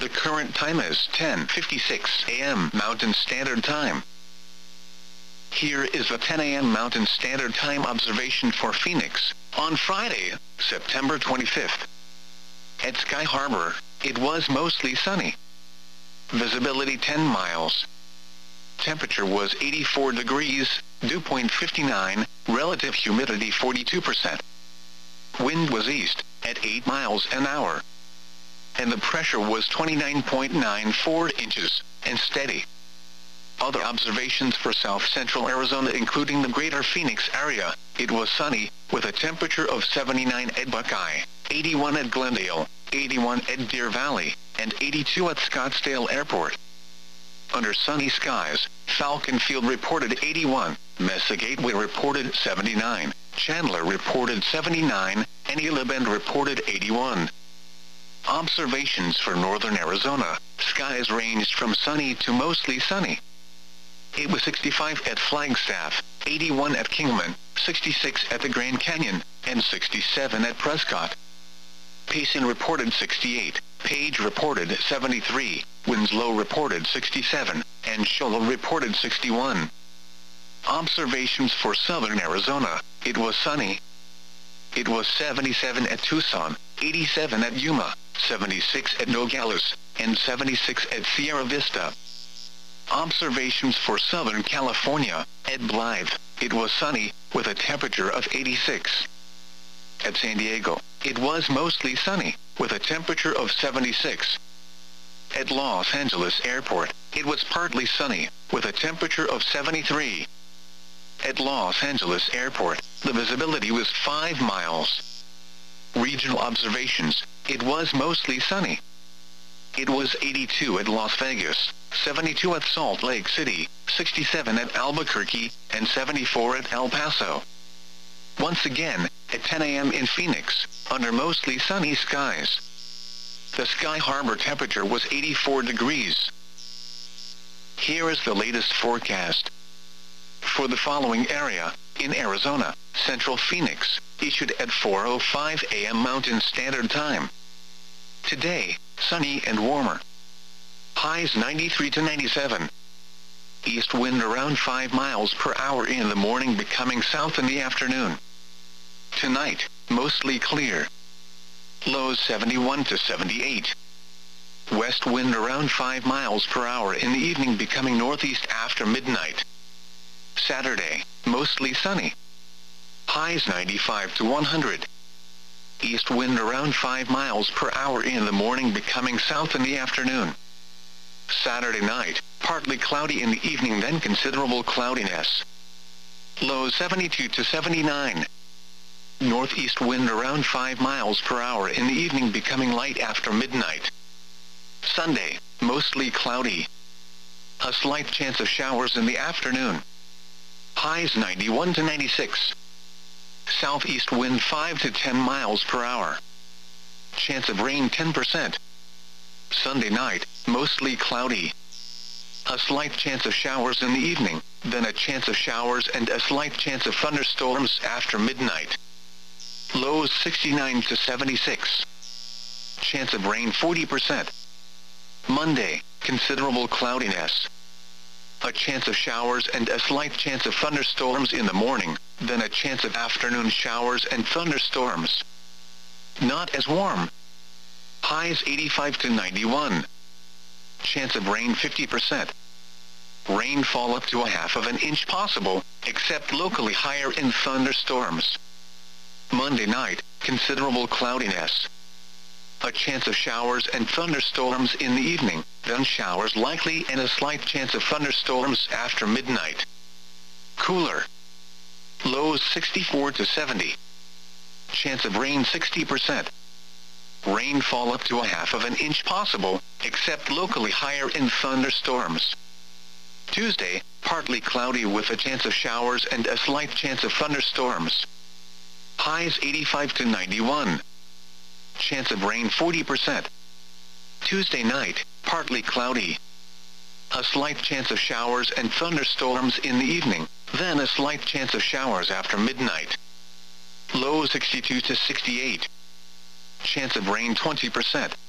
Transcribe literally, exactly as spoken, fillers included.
The current time is ten fifty-six a m Mountain Standard Time. Here is the ten a m Mountain Standard Time observation for Phoenix, on Friday, September twenty-fifth. At Sky Harbor, it was mostly sunny. Visibility ten miles. Temperature was eighty-four degrees, dew point fifty-nine, relative humidity forty-two percent. Wind was east, at eight miles an hour. And the pressure was twenty-nine point nine four inches, and steady. Other observations for south central Arizona including the greater Phoenix area, it was sunny, with a temperature of seventy-nine at Buckeye, eighty-one at Glendale, eighty-one at Deer Valley, and eighty-two at Scottsdale Airport. Under sunny skies, Falcon Field reported eighty-one, Mesa Gateway reported seventy-nine, Chandler reported seventy-nine, and Gila Bend reported eighty-one. Observations for northern Arizona, skies ranged from sunny to mostly sunny. It was sixty-five at Flagstaff, eighty-one at Kingman, sixty-six at the Grand Canyon, and sixty-seven at Prescott. Payson reported sixty-eight, Page reported seventy-three, Winslow reported sixty-seven, and Shoal reported sixty-one. Observations for southern Arizona, it was sunny. It was seventy-seven at Tucson, eighty-seven at Yuma, seventy-six at Nogales, and seventy-six at Sierra Vista. Observations for Southern California, at Blythe, it was sunny, with a temperature of eighty-six. At San Diego, it was mostly sunny, with a temperature of seventy-six. At Los Angeles Airport, it was partly sunny, with a temperature of seventy-three. At Los Angeles Airport, the visibility was five miles. Regional observations, it was mostly sunny. It was eighty-two at Las Vegas, seventy-two at Salt Lake City, sixty-seven at Albuquerque, and seventy-four at El Paso. Once again, at ten a m in Phoenix, under mostly sunny skies. The Sky Harbor temperature was eighty-four degrees. Here is the latest forecast. For the following area, in Arizona, Central Phoenix, issued at four oh five a m Mountain Standard Time. Today, sunny and warmer. Highs ninety-three to ninety-seven. East wind around five miles per hour in the morning, becoming south in the afternoon. Tonight, mostly clear. Lows seventy-one to seventy-eight. West wind around five miles per hour in the evening, becoming northeast after midnight. Saturday, mostly sunny. Highs ninety-five to one hundred. East wind around five miles per hour in the morning, becoming south in the afternoon. Saturday night, partly cloudy in the evening, then considerable cloudiness. Lows seventy-two to seventy-nine. Northeast wind around five miles per hour in the evening, becoming light after midnight. Sunday, mostly cloudy. A slight chance of showers in the afternoon. Highs ninety-one to ninety-six. Southeast wind five to ten miles per hour. Chance of rain ten percent. Sunday night, mostly cloudy. A slight chance of showers in the evening, then a chance of showers and a slight chance of thunderstorms after midnight. Lows sixty-nine to seventy-six. Chance of rain forty percent. Monday, considerable cloudiness. A chance of showers and a slight chance of thunderstorms in the morning, then a chance of afternoon showers and thunderstorms. Not as warm. Highs eighty-five to ninety-one. Chance of rain fifty percent. Rainfall up to a half of an inch possible, except locally higher in thunderstorms. Monday night, considerable cloudiness. A chance of showers and thunderstorms in the evening, then showers likely and a slight chance of thunderstorms after midnight. Cooler. Lows sixty-four to seventy. Chance of rain sixty percent. Rainfall up to a half of an inch possible, except locally higher in thunderstorms. Tuesday, partly cloudy with a chance of showers and a slight chance of thunderstorms. Highs eighty-five to ninety-one. Chance of rain forty percent. Tuesday night, partly cloudy. A slight chance of showers and thunderstorms in the evening, then a slight chance of showers after midnight. Low sixty-two to sixty-eight. Chance of rain twenty percent.